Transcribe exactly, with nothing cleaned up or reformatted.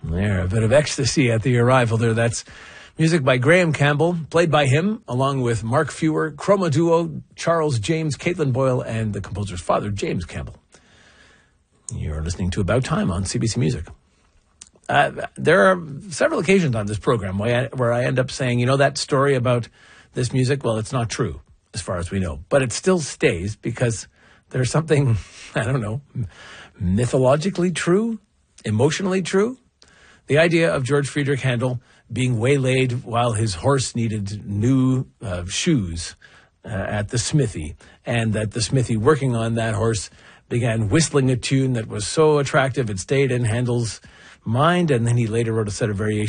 There, a bit of ecstasy at the arrival there. That's music by Graham Campbell, played by him, along with Mark Fewer, Chroma Duo, Charles James, Caitlin Boyle, and the composer's father, James Campbell. You're listening to About Time on C B C Music. Uh, there are several occasions on this program where I, where I end up saying, you know, that story about this music, well, it's not true, as far as we know. But it still stays because there's something, I don't know, mythologically true, emotionally true. The idea of George Friedrich Handel being waylaid while his horse needed new uh, shoes uh, at the smithy, and that the smithy working on that horse began whistling a tune that was so attractive it stayed in Handel's mind, and then he later wrote a set of variations